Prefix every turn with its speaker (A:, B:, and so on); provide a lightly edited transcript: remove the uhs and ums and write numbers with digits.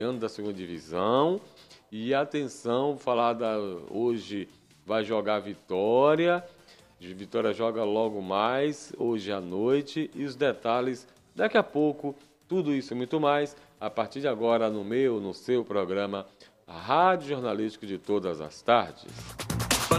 A: da segunda divisão. E atenção, hoje vai jogar Vitória. Vitória joga logo mais, hoje à noite. E os detalhes, daqui a pouco, tudo isso e muito mais, a partir de agora no seu programa Rádio Jornalístico de Todas as Tardes.